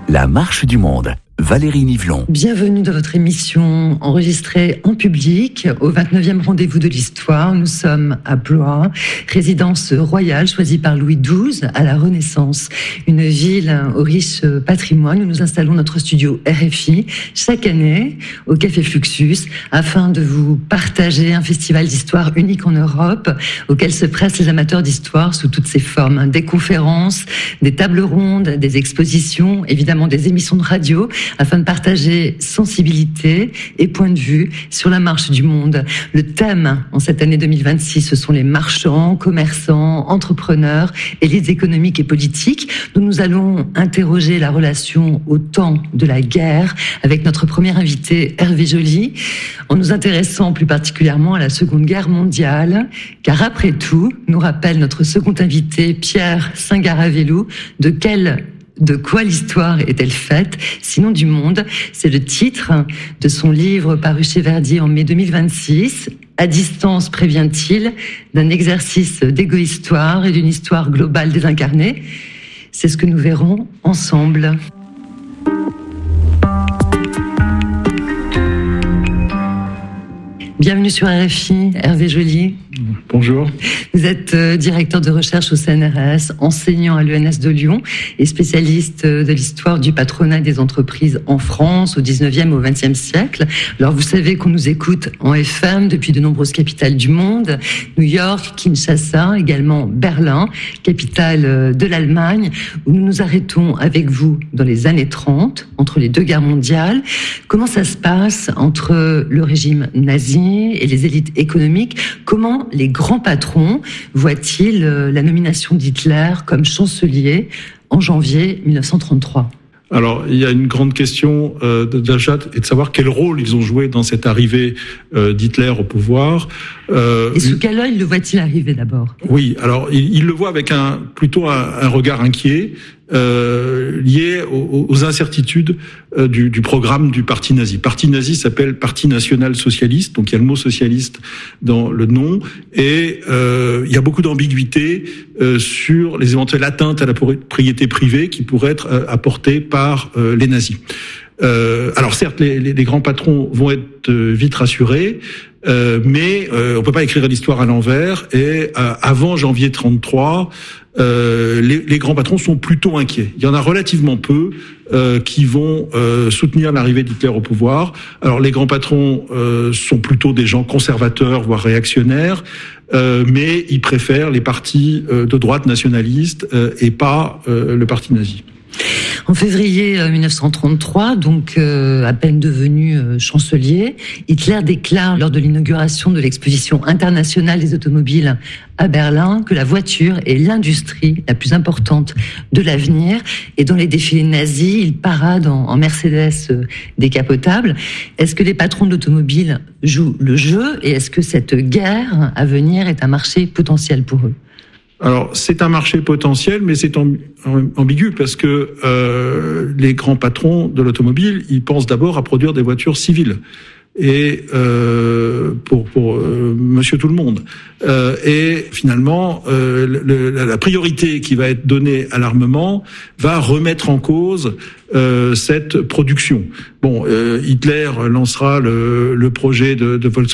La marche du monde. Valérie Nivelon. Bienvenue dans votre émission enregistrée en public au 29e rendez-vous de l'histoire. Nous sommes à Blois, résidence royale choisie par Louis XII à la Renaissance. Une ville au riche patrimoine où nous installons notre studio RFI chaque année au Café Fluxus afin de vous partager un festival d'histoire unique en Europe auquel se pressent les amateurs d'histoire sous toutes ses formes. Des conférences, des tables rondes, des expositions, évidemment des émissions de radio afin de partager sensibilité et point de vue sur la marche du monde. Le thème en cette année 2026, ce sont les marchands, commerçants, entrepreneurs, élites économiques et politiques, dont nous allons interroger la relation au temps de la guerre avec notre premier invité Hervé Joly, en nous intéressant plus particulièrement à la Seconde Guerre mondiale, car après tout, nous rappelle notre second invité Pierre Singaravello, de quoi l'histoire est-elle faite, sinon du monde? C'est le titre de son livre paru chez Verdier en mai 2026. À distance, prévient-il, d'un exercice d'égo-histoire et d'une histoire globale désincarnée. C'est ce que nous verrons ensemble. Bienvenue sur RFI, Hervé Joly. Bonjour. Vous êtes directeur de recherche au CNRS, enseignant à l'ENS de Lyon et spécialiste de l'histoire du patronat et des entreprises en France au 19e au 20e siècle. Alors vous savez qu'on nous écoute en FM depuis de nombreuses capitales du monde, New York, Kinshasa, également Berlin, capitale de l'Allemagne, où nous nous arrêtons avec vous dans les années 30, entre les deux guerres mondiales. Comment ça se passe entre le régime nazi et les élites économiques? Comment les grands patrons voient-ils la nomination d'Hitler comme chancelier en janvier 1933 ? Alors, il y a une grande question d'achat et de savoir quel rôle ils ont joué dans cette arrivée d'Hitler au pouvoir. Et sous quel œil le voit-il arriver d'abord ? Oui, alors il le voit avec plutôt un regard inquiet, lié aux incertitudes du programme du parti nazi. Le parti nazi s'appelle Parti national-socialiste, donc il y a le mot socialiste dans le nom, et il y a beaucoup d'ambiguïté sur les éventuelles atteintes à la propriété privée qui pourraient être apportées par les nazis. Alors certes, les grands patrons vont être vite rassurés, mais on peut pas écrire l'histoire à l'envers. Et avant janvier 33, les grands patrons sont plutôt inquiets. Il y en a relativement peu qui vont soutenir l'arrivée d'Hitler au pouvoir. Alors les grands patrons sont plutôt des gens conservateurs, voire réactionnaires, mais ils préfèrent les partis de droite nationalistes et pas le parti nazi. En février 1933, donc à peine devenu chancelier, Hitler déclare lors de l'inauguration de l'exposition internationale des automobiles à Berlin que la voiture est l'industrie la plus importante de l'avenir. Et dans les défilés nazis, il parade en Mercedes décapotable. Est-ce que les patrons de l'automobile jouent le jeu et est-ce que cette guerre à venir est un marché potentiel pour eux ? Alors, c'est un marché potentiel, mais c'est ambigu parce que les grands patrons de l'automobile, ils pensent d'abord à produire des voitures civiles et pour Monsieur tout le monde. Et finalement, la priorité qui va être donnée à l'armement va remettre en cause cette production. Bon, Hitler lancera le projet de Volkswagen